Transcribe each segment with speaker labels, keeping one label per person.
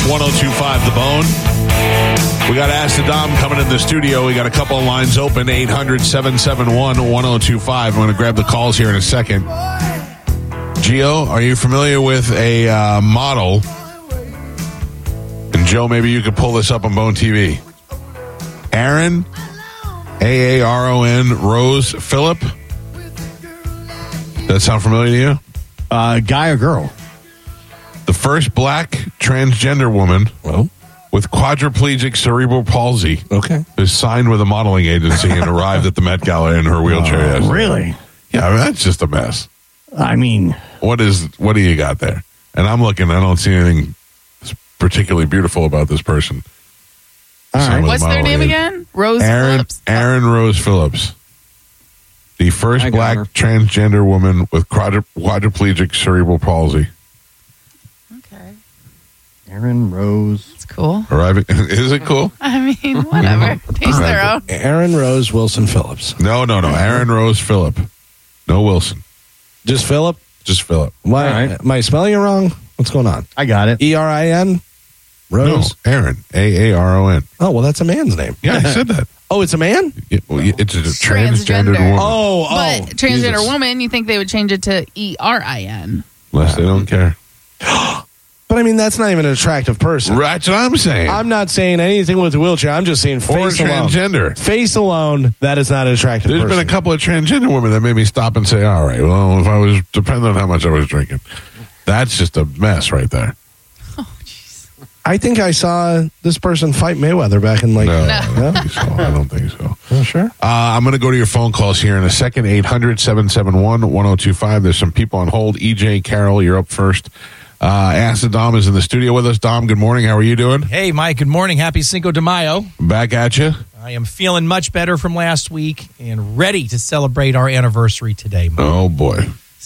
Speaker 1: 102.5 The Bone. We got Ask the Dom coming in the studio. We got a couple of lines open, 800-771-1025. I'm going to grab the calls here in a second. Gio, are you familiar with a model? And Joe, maybe you could pull this up on Bone TV. Aaron, Aaron Rose Phillip. Does that sound familiar to you?
Speaker 2: Guy or girl?
Speaker 1: The first black transgender woman with quadriplegic cerebral palsy is signed with a modeling agency and arrived at the Met Gala in her wheelchair yesterday.
Speaker 2: Really?
Speaker 1: Yeah, I mean, that's just a mess.
Speaker 2: I mean,
Speaker 1: what do you got there? And I'm looking, I don't see anything particularly beautiful about this person.
Speaker 2: All right.
Speaker 3: What's their name again? Rose Phillips?
Speaker 1: Aaron Rose Phillips. The first black transgender woman with quadriplegic cerebral palsy.
Speaker 3: Okay.
Speaker 2: Aaron Rose.
Speaker 3: That's cool.
Speaker 1: Arriving. Is it cool?
Speaker 3: I mean, whatever. Taste their own.
Speaker 4: Aaron Rose Wilson Phillips.
Speaker 1: No. Aaron Rose Phillip. No Wilson.
Speaker 4: Just Philip?
Speaker 1: Just Phillip.
Speaker 4: Why? Right. Am I spelling it wrong? What's going on?
Speaker 2: I got it.
Speaker 4: Erin? Rose?
Speaker 1: No, Aaron. Aaron.
Speaker 4: Oh, well, that's a man's name.
Speaker 1: Yeah, I said that.
Speaker 4: Oh, it's a man?
Speaker 1: It's a transgender woman.
Speaker 3: But transgender woman, you think they would change it to ERIN.
Speaker 1: Unless they don't care.
Speaker 4: But I mean, that's not even an attractive person.
Speaker 1: That's what I'm saying.
Speaker 4: I'm not saying anything with a wheelchair. I'm just saying face alone.
Speaker 1: Transgender.
Speaker 4: Face alone, that is not an attractive person.
Speaker 1: There's been a couple of transgender women that made me stop and say, all right, well, if I was, depending on how much I was drinking. That's just a mess right there.
Speaker 4: I think I saw this person fight Mayweather back in like...
Speaker 1: No. I don't think so.
Speaker 4: Oh, sure.
Speaker 1: I'm going to go to your phone calls here in a second. 800-771-1025. There's some people on hold. EJ, Carol, you're up first. Ask the Dom is in the studio with us. Dom, good morning. How are you doing?
Speaker 5: Hey, Mike. Good morning. Happy Cinco de Mayo.
Speaker 1: Back at you.
Speaker 5: I am feeling much better from last week and ready to celebrate our anniversary today, Mike.
Speaker 1: Oh, boy.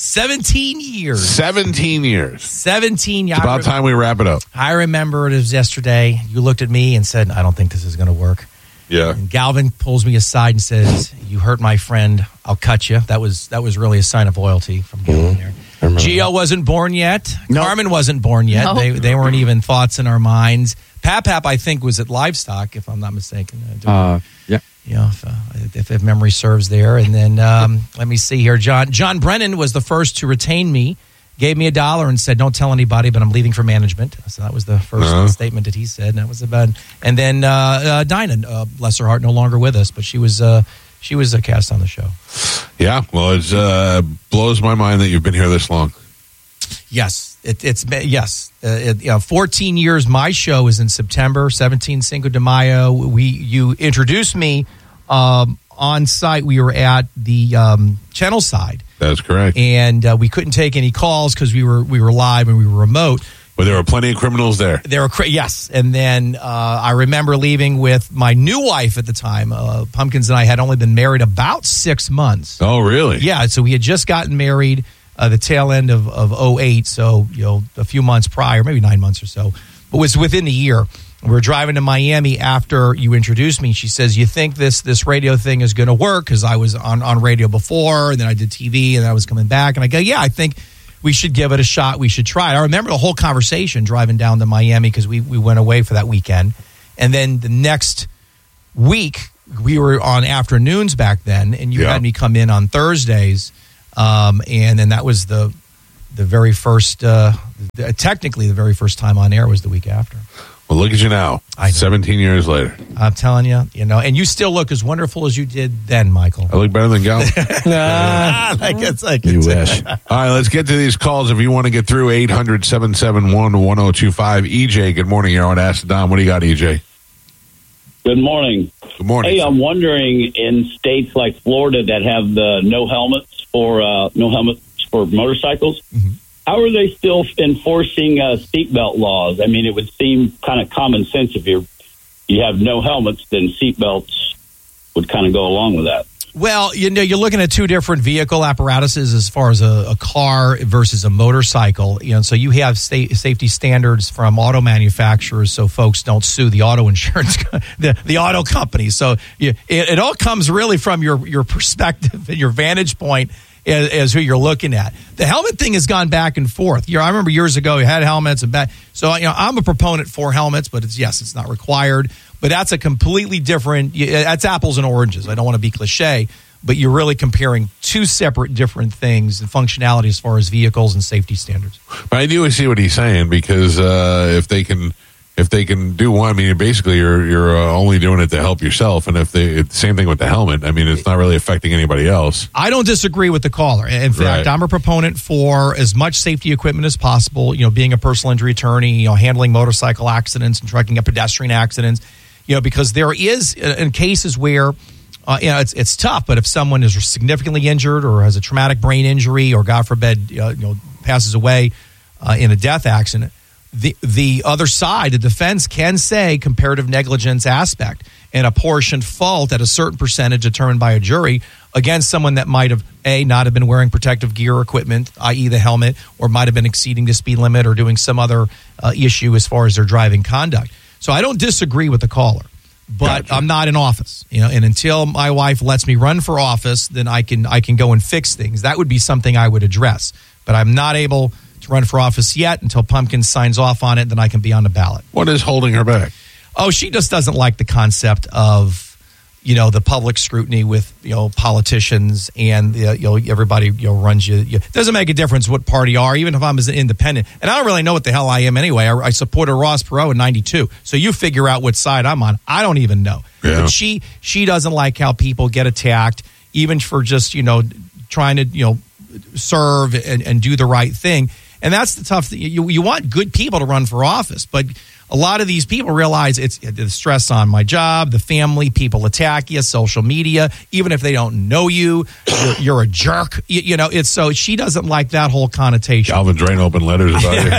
Speaker 5: 17 years.
Speaker 1: 17 years.
Speaker 5: 17 years.
Speaker 1: It's about time we wrap it up.
Speaker 5: I remember it was yesterday. You looked at me and said, I don't think this is going to work.
Speaker 1: Yeah.
Speaker 5: And Galvin pulls me aside and says, you hurt my friend. I'll cut you. That was really a sign of loyalty from Galvin there. Gio wasn't born yet.
Speaker 2: Nope.
Speaker 5: Carmen wasn't born yet.
Speaker 3: Nope.
Speaker 5: They weren't even thoughts in our minds. Pap, I think, was at Livestock, if I'm not mistaken.
Speaker 2: Yeah.
Speaker 5: You know, if memory serves there. And then let me see here. John Brennan was the first to retain me, gave me $1 and said, don't tell anybody, but I'm leaving for management. So that was the first statement that he said. And that was about. And then Dinah, bless her heart, no longer with us, but she was a cast on the show.
Speaker 1: Yeah, well, it blows my mind that you've been here this long.
Speaker 5: Yes, it's been, yes. 14 years. My show is in September. 17 Cinco de Mayo. You introduced me on site. We were at the channel side.
Speaker 1: That's correct.
Speaker 5: And we couldn't take any calls because we were live and we were remote.
Speaker 1: But there were plenty of criminals there.
Speaker 5: Yes. And then I remember leaving with my new wife at the time. Pumpkins and I had only been married about 6 months.
Speaker 1: Oh, really?
Speaker 5: Yeah. So we had just gotten married the tail end of 2008. So, a few months prior, maybe 9 months or so. But it was within the year. We were driving to Miami after you introduced me. She says, you think this radio thing is going to work? Because I was on radio before, and then I did TV, and I was coming back. And I go, yeah, I think we should give it a shot. We should try it. I remember the whole conversation driving down to Miami because we went away for that weekend. And then the next week, we were on afternoons back then, and you had me come in on Thursdays. And then that was the very first, technically the very first time on air was the week after.
Speaker 1: Well, look at you now, 17 years later.
Speaker 5: I'm telling you, and you still look as wonderful as you did then, Michael.
Speaker 1: I look better than Gal.
Speaker 4: You wish.
Speaker 1: All right, let's get to these calls. If you want to get through, 800-771-1025. EJ, good morning. You're on Ask the Dom. What do you got, EJ?
Speaker 6: Good morning.
Speaker 1: Good morning.
Speaker 6: Hey, I'm wondering, in states like Florida that have the no helmets for motorcycles, how are they still enforcing seatbelt laws? I mean, it would seem kind of common sense if you have no helmets, then seatbelts would kind of go along with that.
Speaker 5: Well, you're looking at two different vehicle apparatuses as far as a car versus a motorcycle. So you have safety standards from auto manufacturers, so folks don't sue the auto insurance, the auto company. So it all comes really from your perspective and your vantage point. as who you're looking at. The helmet thing has gone back and forth. I remember years ago you had helmets and back. So I'm a proponent for helmets, but it's not required. But that's a completely different. That's apples and oranges. I don't want to be cliche, but you're really comparing two separate different things and functionality as far as vehicles and safety standards.
Speaker 1: But I do see what he's saying, because if they can do one, I mean, basically you're only doing it to help yourself, and same thing with the helmet. I mean, it's not really affecting anybody else.
Speaker 5: I don't disagree with the caller. In fact, I'm a proponent for as much safety equipment as possible. Being a personal injury attorney, handling motorcycle accidents and tracking up pedestrian accidents. Because there is in cases where it's tough, but if someone is significantly injured or has a traumatic brain injury, or God forbid, passes away in a death accident, the other side, the defense, can say comparative negligence aspect and apportion fault at a certain percentage determined by a jury against someone that might have not have been wearing protective gear or equipment, i.e. the helmet, or might have been exceeding the speed limit or doing some other issue as far as their driving conduct. So I don't disagree with the caller, but gotcha. I'm not in office, and until my wife lets me run for office, then I can go and fix things. That would be something I would address, but I'm not able to run for office yet until Pumpkin signs off on it. Then I can be on the ballot.
Speaker 1: What is holding her back?
Speaker 5: Oh, she just doesn't like the concept of, the public scrutiny with, politicians and, everybody, runs you. It doesn't make a difference what party you are, even if I'm as an independent. And I don't really know what the hell I am anyway. I supported Ross Perot in 92. So you figure out what side I'm on. I don't even know.
Speaker 1: Yeah.
Speaker 5: But she doesn't like how people get attacked, even for just, trying to, serve and do the right thing. And that's the tough thing. You want good people to run for office, but a lot of these people realize it's the stress on my job, the family, people attack you, social media, even if they don't know you, you're a jerk. It's so she doesn't like that whole connotation.
Speaker 1: Calvin Drain open letters about you.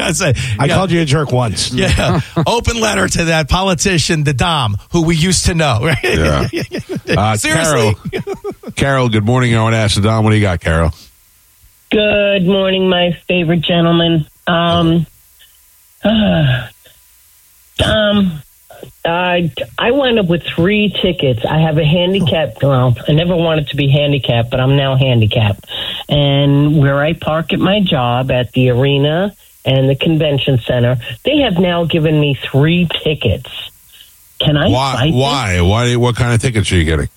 Speaker 4: I called you a jerk once.
Speaker 5: Yeah, open letter to that politician, the Dom, who we used to know. Right?
Speaker 1: Yeah.
Speaker 5: Seriously,
Speaker 1: Carol. Good morning. I want to ask the Dom, what do you got, Carol?
Speaker 7: Good morning, my favorite gentleman. I wound up with 3 tickets. I have a handicap. Well, I never wanted to be handicapped, but I'm now handicapped. And where I park at my job, at the arena and the convention center, they have now given me 3 tickets. Can I fight them?
Speaker 1: Why? What kind of tickets are you getting?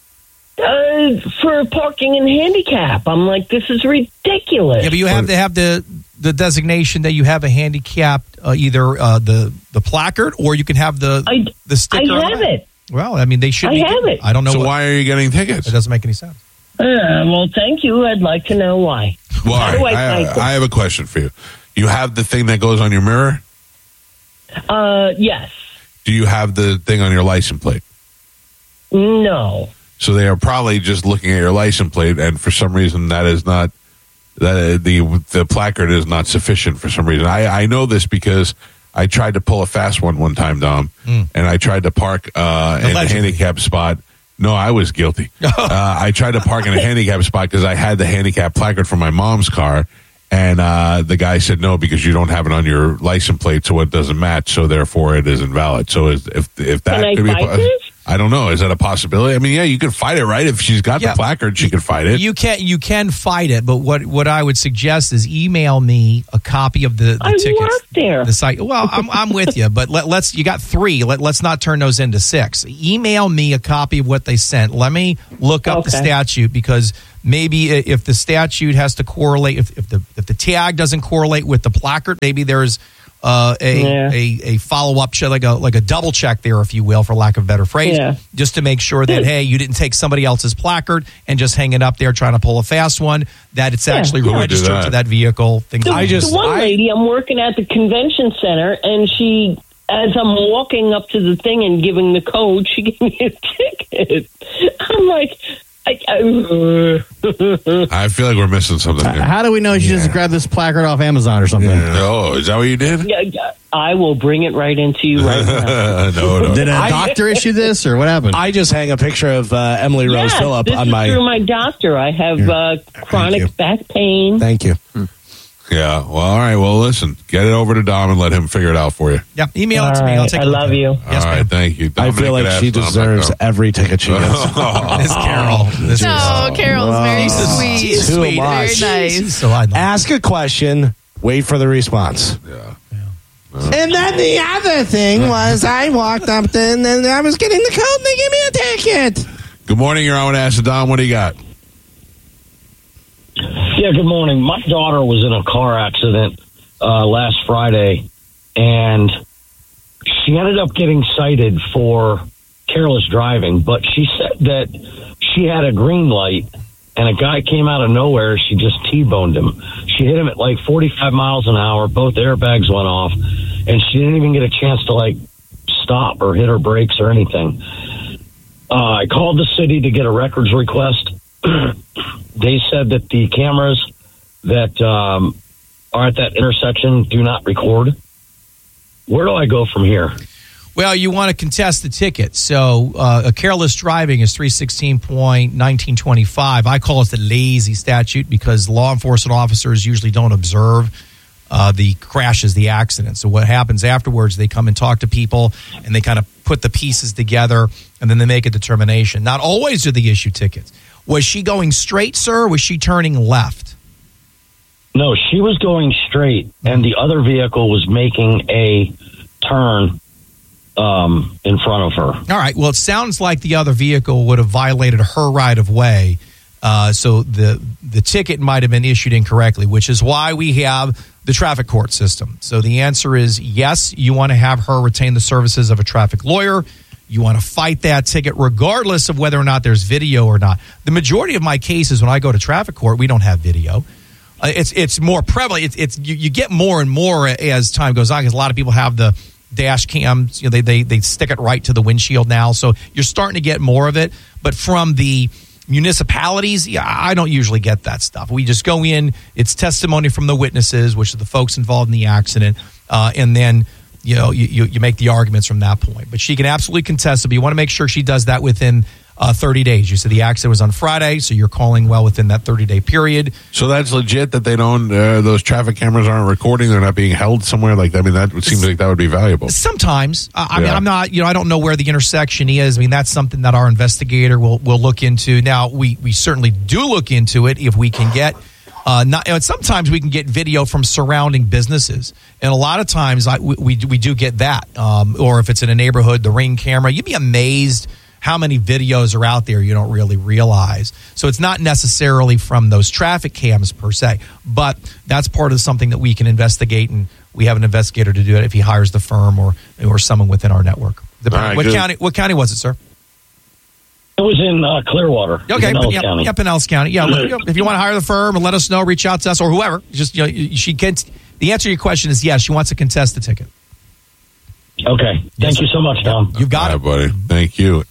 Speaker 7: For parking and handicap. I'm like, this is ridiculous.
Speaker 5: Yeah, but you have to have the designation that you have a handicap, either the placard, or you can have the sticker.
Speaker 7: I have it.
Speaker 5: Well, I mean, they should.
Speaker 7: I have it.
Speaker 5: I don't know.
Speaker 1: So why are you getting tickets?
Speaker 5: It doesn't make any sense.
Speaker 7: Well, thank you. I'd like to know why.
Speaker 1: Why?
Speaker 7: How do I fight them?
Speaker 1: I have a question for you. You have the thing that goes on your mirror?
Speaker 7: Yes.
Speaker 1: Do you have the thing on your license plate?
Speaker 7: No.
Speaker 1: So they are probably just looking at your license plate, and for some reason that is not the placard is not sufficient for some reason. I know this because I tried to pull a fast one time, Dom, and I tried to park in a handicap spot. No, I was guilty. I tried to park in a handicap spot because I had the handicap placard from my mom's car, and the guy said no because you don't have it on your license plate, so it doesn't match, so therefore it is invalid. So if that
Speaker 7: Can
Speaker 1: could
Speaker 7: I
Speaker 1: be
Speaker 7: fight this?
Speaker 1: I don't know. Is that a possibility? I mean, yeah, you could fight it, right? If she's got the placard, she could fight it.
Speaker 5: You can fight it, but what I would suggest is email me a copy of the tickets.
Speaker 7: I work there.
Speaker 5: The site. Well, I'm with you, but let's. You got 3. Let's not turn those into 6. Email me a copy of what they sent. Let me look up the statute, because maybe if the statute has to correlate, if the tag doesn't correlate with the placard, maybe there's a follow-up check, like a double check there, if you will, for lack of a better phrase, just to make sure that, hey, you didn't take somebody else's placard and just hang it up there trying to pull a fast one, that it's actually registered to that vehicle.
Speaker 7: The one lady, I'm working at the convention center, and she, as I'm walking up to the thing and giving the code, she gave me a ticket. I'm like...
Speaker 1: I feel like we're missing something here.
Speaker 2: How do we know she just grabbed this placard off Amazon or something?
Speaker 1: Yeah. Oh, is that what you did?
Speaker 7: Yeah, I will bring it right into you right now.
Speaker 1: No.
Speaker 2: Did a doctor issue this, or what happened?
Speaker 4: I just hang a picture of Emily Rose Phillip
Speaker 7: this
Speaker 4: on
Speaker 7: is
Speaker 4: my...
Speaker 7: through my doctor. I have chronic back pain.
Speaker 4: Thank you.
Speaker 1: Yeah. Well, all right. Well, listen, get it over to Dom and let him figure it out for you.
Speaker 5: Yeah, email it
Speaker 7: All
Speaker 5: to me. I'll
Speaker 7: right.
Speaker 5: take
Speaker 7: I
Speaker 5: a look
Speaker 7: love
Speaker 5: at it.
Speaker 7: you.
Speaker 5: Yes,
Speaker 1: all right.
Speaker 5: ma'am.
Speaker 1: Thank you.
Speaker 4: I feel like she deserves every ticket she gets.
Speaker 5: Miss Carol. This
Speaker 3: No, Carol's very sweet.
Speaker 5: She's
Speaker 4: Too
Speaker 5: sweet.
Speaker 4: much.
Speaker 3: Very nice.
Speaker 5: She's so I know.
Speaker 4: Ask a question, wait for the response.
Speaker 1: Yeah.
Speaker 4: And then the other thing was I walked up there and then I was getting the code and they gave me a ticket.
Speaker 1: Good morning. You're on with Ask the Dom. What do you got?
Speaker 8: Yeah, good morning. My daughter was in a car accident last Friday, and she ended up getting cited for careless driving, but she said that she had a green light, and a guy came out of nowhere. She just T-boned him. She hit him at like 45 miles an hour. Both airbags went off, and she didn't even get a chance to, like, stop or hit her brakes or anything. I called the city to get a records request. They said that the cameras that are at that intersection do not record. Where do I go from here?
Speaker 5: Well, you want to contest the ticket. So a careless driving is 316.1925. I call it the lazy statute because law enforcement officers usually don't observe the crashes, the accidents. So what happens afterwards, they come and talk to people and they kind of put the pieces together and then they make a determination. Not always do they issue tickets. Was she going straight, sir, or was she turning left?
Speaker 8: No, she was going straight, and the other vehicle was making a turn in front of her.
Speaker 5: All right. Well, it sounds like the other vehicle would have violated her right of way. So the ticket might have been issued incorrectly, which is why we have the traffic court system. So the answer is yes, you want to have her retain the services of a traffic lawyer. You want to fight that ticket regardless of whether or not there's video or not. The majority of my cases when I go to traffic court, we don't have video. It's more prevalent. You get more and more as time goes on because a lot of people have the dash cams. You know, they stick it right to the windshield now. So you're starting to get more of it. But from the municipalities, I don't usually get that stuff. We just go in. It's testimony from the witnesses, which are the folks involved in the accident, and then you make the arguments from that point. But she can absolutely contest it. But you want to make sure she does that within 30 days. You said the accident was on Friday, so you're calling well within that 30-day period.
Speaker 1: So that's legit that they don't, those traffic cameras aren't recording. They're not being held somewhere like that. I mean, that seems like that would be valuable.
Speaker 5: Sometimes. I mean, I'm not, I don't know where the intersection is. I mean, that's something that our investigator will look into. Now, we certainly do look into it if we can get sometimes we can get video from surrounding businesses, and a lot of times we do get that. Or if it's in a neighborhood, the Ring camera, you'd be amazed how many videos are out there you don't really realize. So it's not necessarily from those traffic cams per se, but that's part of something that we can investigate, and we have an investigator to do it if he hires the firm or someone within our network.
Speaker 1: Right,
Speaker 5: What county was it, sir?
Speaker 8: It was in Clearwater.
Speaker 5: Okay,
Speaker 8: Pinellas County.
Speaker 5: Yeah, Pinellas County. Yeah, if you want to hire the firm and let us know, reach out to us or whoever. Just she can. The answer to your question is yes. She wants to contest the ticket.
Speaker 8: Okay. Thank you so much, Tom.
Speaker 5: You've got
Speaker 1: it, buddy. Thank you.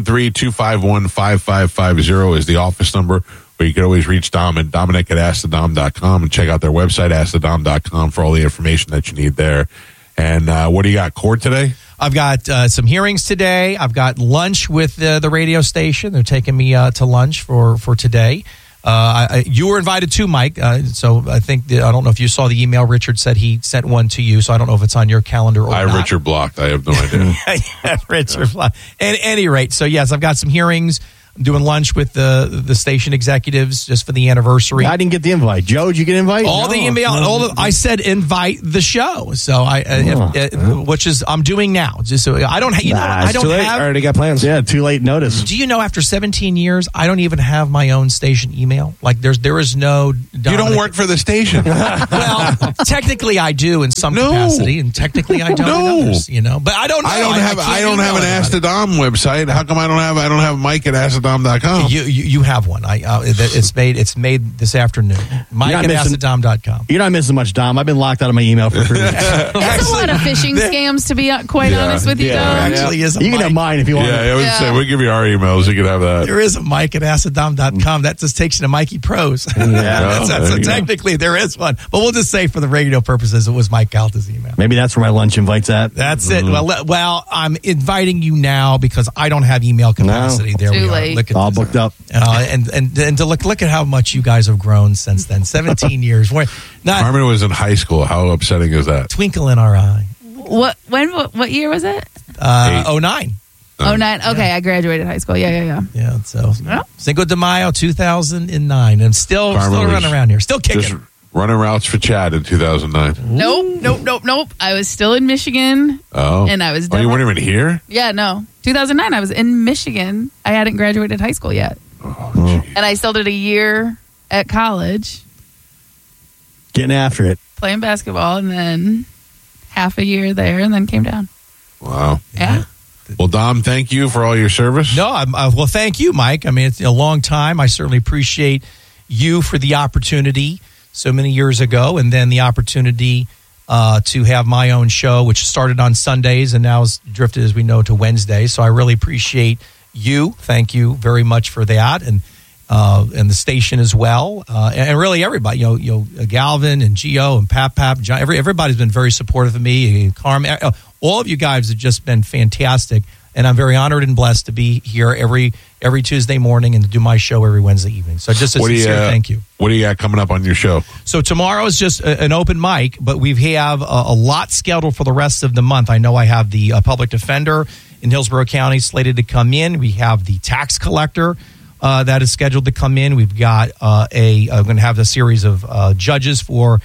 Speaker 1: 813-251-5550 is the office number, where you can always reach Dom and Dominic at AskTheDom.com and check out their website, AskTheDom.com, for all the information that you need there. And what do you got? Court today?
Speaker 5: I've got some hearings today. I've got lunch with the radio station. They're taking me to lunch for today. You were invited too, Mike. So I think I don't know if you saw the email. Richard said he sent one to you. So I don't know if it's on your calendar or not.
Speaker 1: Richard blocked. I have no idea.
Speaker 5: Richard blocked. At any rate, so yes, I've got some hearings. I'm doing lunch with the station executives just for the anniversary.
Speaker 2: I didn't get the invite. Joe, did you get an invite?
Speaker 5: All the email. I said invite the show. So which is I'm doing now. Just so I don't. I don't have.
Speaker 4: I already got plans.
Speaker 2: Yeah, too late notice.
Speaker 5: Do you know after 17 years, I don't even have my own station email? Like there is no. Dominic.
Speaker 1: You don't work for the station.
Speaker 5: Well, technically I do in some capacity, and technically I don't in others. But I don't know.
Speaker 1: I don't have an Ask the Dom website. How come I don't have Mike at AskTheDom.com?
Speaker 5: You have one. It's made this afternoon. Mike at AskTheDom.com.
Speaker 2: You're not missing much, Dom. I've been locked out of my email for 3 weeks.
Speaker 3: There's a lot of phishing scams, to be quite honest with you, Dom.
Speaker 5: Actually, is
Speaker 2: you can have mine if you want.
Speaker 1: Yeah, I would say we'll give you our emails. You can have that.
Speaker 5: There is a Mike at AskTheDom.com. That just takes you to Mikey Pros. So technically there is one, but we'll just say for the radio purposes, it was Mike Calta's email.
Speaker 2: Maybe that's where my lunch invite's at.
Speaker 5: That's it. Well, I'm inviting you now because I don't have email capacity.
Speaker 2: No.
Speaker 5: There
Speaker 3: Too
Speaker 5: we are.
Speaker 3: late.
Speaker 5: Look at
Speaker 2: All
Speaker 5: this.
Speaker 2: booked up.
Speaker 5: And to look at how much you guys have grown since then. 17 years. We're not
Speaker 1: Carmen was in high school. How upsetting is that?
Speaker 5: twinkle in our eye.
Speaker 3: What year was it?
Speaker 5: 09.
Speaker 3: 09. Okay, I graduated high school. Yeah.
Speaker 5: Yeah, so
Speaker 3: Yeah.
Speaker 5: Cinco de Mayo 2009. And still
Speaker 1: Carmen
Speaker 5: running
Speaker 1: was
Speaker 5: around here. Still kicking.
Speaker 1: Just running routes for Chad in 2009.
Speaker 3: Nope. I was still in Michigan.
Speaker 1: Oh.
Speaker 3: And I was
Speaker 1: Oh, you weren't even here?
Speaker 3: Yeah, no. 2009, I was in Michigan. I hadn't graduated high school yet. And I still did a year at college
Speaker 2: Getting after it.
Speaker 3: playing basketball and then half a year there and then came down.
Speaker 1: Wow.
Speaker 3: Yeah.
Speaker 1: Well, Dom, thank you for all your service.
Speaker 5: No, well, thank you, Mike. I mean, it's a long time. I certainly appreciate you for the opportunity so many years ago, and then the opportunity to have my own show, which started on Sundays and now has drifted, as we know, to Wednesdays. So I really appreciate you. Thank you very much for that, and the station as well, and really everybody. Galvin and Gio and Pap, John. Everybody's been very supportive of me. Carmen, all of you guys have just been fantastic, and I'm very honored and blessed to be here every Tuesday morning and to do my show every Wednesday evening. So just a sincere thank you.
Speaker 1: What do you got coming up on your show?
Speaker 5: So tomorrow is just an open mic, but we have a lot scheduled for the rest of the month. I know I have the public defender in Hillsborough County slated to come in. We have the tax collector that is scheduled to come in. We've got I'm going to have a series of judges for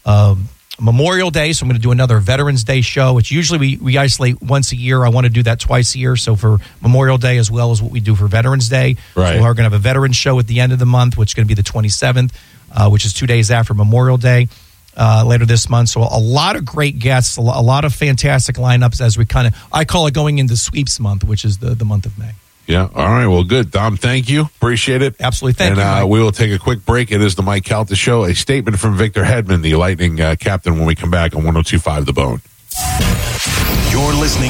Speaker 5: Memorial Day, so I'm going to do another Veterans Day show, which usually we isolate once a year. I want to do that twice a year, so for Memorial Day as well as what we do for Veterans Day.
Speaker 1: Right.
Speaker 5: So we're going to have a Veterans show at the end of the month, which is going to be the 27th, which is 2 days after Memorial Day later this month. So a lot of great guests, a lot of fantastic lineups as we I call it going into sweeps month, which is the month of May.
Speaker 1: Yeah. All right. Well, good. Dom, thank you. Appreciate it.
Speaker 5: Absolutely. Thank you,
Speaker 1: And
Speaker 5: Mike.
Speaker 1: we will take a quick break. It is the Mike Calta Show. A statement from Victor Hedman, the Lightning captain, when we come back on 102.5 The Bone.
Speaker 9: You're listening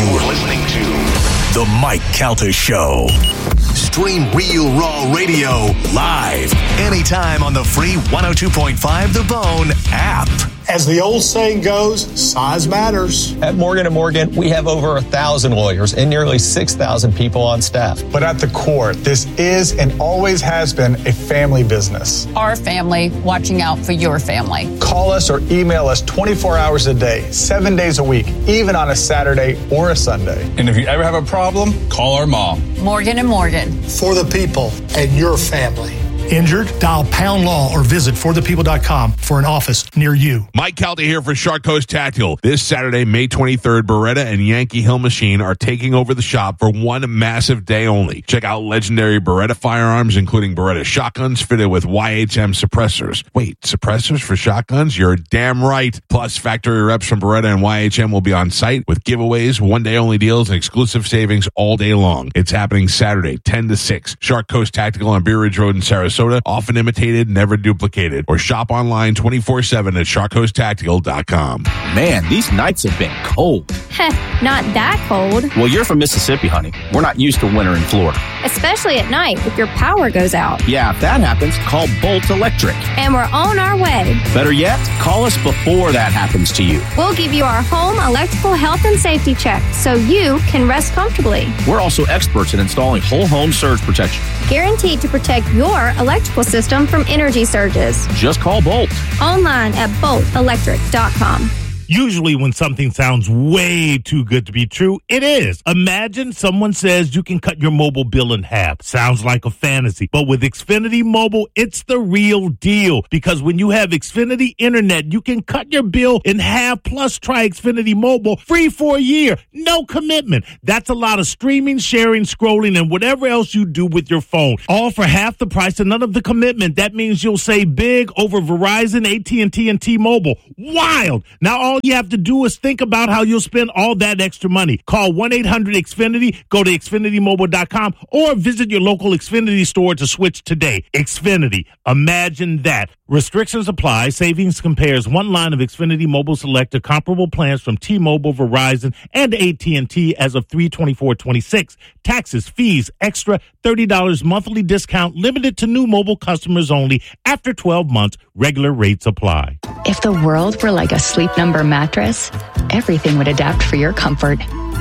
Speaker 9: to The Mike Calta Show. Stream Real Raw Radio live anytime on the free 102.5 The Bone app.
Speaker 10: As the old saying goes, size matters.
Speaker 11: At Morgan & Morgan, we have over 1,000 lawyers and nearly 6,000 people on staff.
Speaker 10: But at the core, this is and always has been a family business.
Speaker 12: Our family watching out for your family.
Speaker 10: Call us or email us 24 hours a day, 7 days a week, even on a Saturday or a Sunday.
Speaker 13: And if you ever have a problem, call our mom.
Speaker 12: Morgan & Morgan.
Speaker 10: For the people and your family. Injured? Dial Pound Law or visit forthepeople.com for an office near you.
Speaker 1: Mike Calta here for Shark Coast Tactical. This Saturday, May 23rd, Beretta and Yankee Hill Machine are taking over the shop for one massive day only. Check out legendary Beretta firearms, including Beretta shotguns fitted with YHM suppressors. Wait, suppressors for shotguns? You're damn right. Plus, factory reps from Beretta and YHM will be on site with giveaways, one-day only deals, and exclusive savings all day long. It's happening Saturday, 10 to 6. Shark Coast Tactical on Beer Ridge Road in Sarasota. Often imitated, never duplicated. Or shop online 24/7 at sharkcoasttactical.com.
Speaker 14: Man, these nights have been cold.
Speaker 15: Heh, not that cold.
Speaker 14: Well, you're from Mississippi, honey. We're not used to winter in Florida.
Speaker 15: Especially at night if your power goes out.
Speaker 14: Yeah, if that happens, call Bolt Electric.
Speaker 15: And we're on our way.
Speaker 14: Better yet, call us before that happens to you.
Speaker 15: We'll give you our home electrical health and safety check so you can rest comfortably.
Speaker 14: We're also experts in installing whole home surge protection.
Speaker 15: Guaranteed to protect your electrical system from energy surges.
Speaker 14: Just call Bolt.
Speaker 15: Online at boltelectric.com.
Speaker 16: Usually when something sounds way too good to be true, it is. Imagine someone says you can cut your mobile bill in half. Sounds like a fantasy. But with Xfinity Mobile, it's the real deal. Because when you have Xfinity Internet, you can cut your bill in half, plus try Xfinity Mobile free for a year. No commitment. That's a lot of streaming, sharing, scrolling, and whatever else you do with your phone. All for half the price and none of the commitment. That means you'll save big over Verizon, AT&T, and T-Mobile. Wild. Now all you have to do is think about how you'll spend all that extra money. Call 1-800-XFINITY, go to XfinityMobile.com, or visit your local Xfinity store to switch today. Xfinity. Imagine that. Restrictions apply. Savings compares one line of Xfinity Mobile Select to comparable plans from T-Mobile, Verizon, and AT&T as of 3/24/26. Taxes, fees, extra $30 monthly discount limited to new mobile customers only after 12 months. Regular rates apply.
Speaker 17: If the world were like a Sleep Number mattress, everything would adapt for your comfort.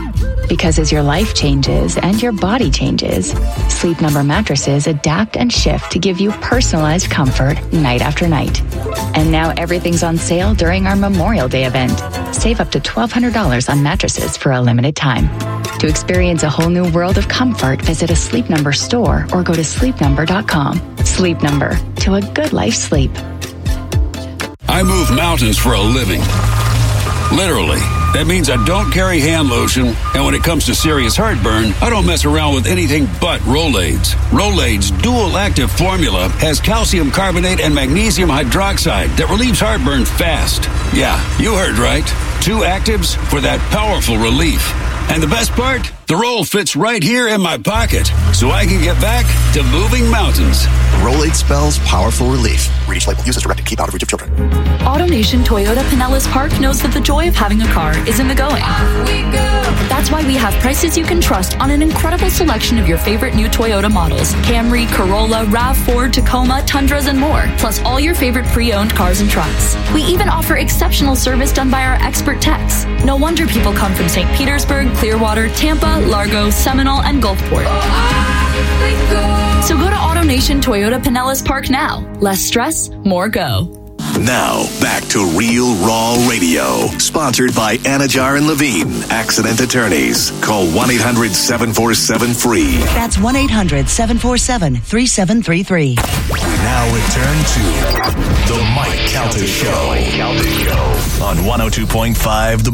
Speaker 17: Because as your life changes and your body changes, Sleep Number mattresses adapt and shift to give you personalized comfort night after night. And now everything's on sale during our Memorial Day event. Save up to $1,200 on mattresses for a limited time. To experience a whole new world of comfort, visit a Sleep Number store or go to sleepnumber.com. Sleep Number, to a good life sleep.
Speaker 18: I move mountains for a living. Literally. That means I don't carry hand lotion, and when it comes to serious heartburn, I don't mess around with anything but Rolaids. Rolaids' dual-active formula has calcium carbonate and magnesium hydroxide that relieves heartburn fast. Yeah, you heard right. 2 actives for that powerful relief. And the best part? The roll fits right here in my pocket, so I can get back to moving mountains.
Speaker 19: Rolade spells powerful relief. Read each label. Use as directed. Keep out of reach of children.
Speaker 20: AutoNation Toyota Pinellas Park knows that the joy of having a car is in the going. That's why we have prices you can trust on an incredible selection of your favorite new Toyota models. Camry, Corolla, RAV4, Tacoma, Tundras, and more. Plus all your favorite pre-owned cars and trucks. We even offer exceptional service done by our expert techs. No wonder people come from St. Petersburg, Clearwater, Tampa, Largo, Seminole, and Gulfport. So go to AutoNation Toyota Pinellas Park now. Less stress, more go.
Speaker 9: Now, back to Real Raw Radio. Sponsored by Anajar and Levine, accident attorneys. Call 1-800-747-FREE.
Speaker 21: That's 1-800-747-3733.
Speaker 9: We now return to The Mike Calta Show. On 102.5 The